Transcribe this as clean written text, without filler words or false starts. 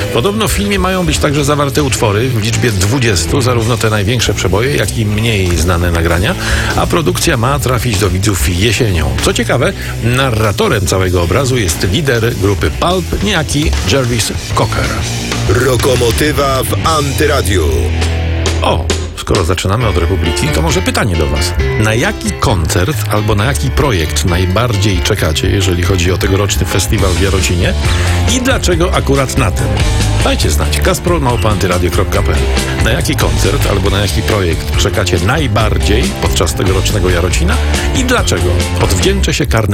Podobno w filmie mają być także zawarte utwory w liczbie 20, zarówno te największe przeboje, jak i mniej znane nagrania, a produkcja ma trafić do widzów jesienią. Co ciekawe, narratorem całego obrazu jest lider grupy Pulp, niejaki Jarvis Cocker. Rokomotywa w Antyradiu. O, skoro zaczynamy od Republiki, to może pytanie do Was. Na jaki koncert albo na jaki projekt najbardziej czekacie, jeżeli chodzi o tegoroczny festiwal w Jarocinie? I dlaczego akurat na ten? Dajcie znać. kasprol@antyradio.pl. Na jaki koncert albo na jaki projekt czekacie najbardziej podczas tegorocznego Jarocina? I dlaczego? Odwdzięczę się karnym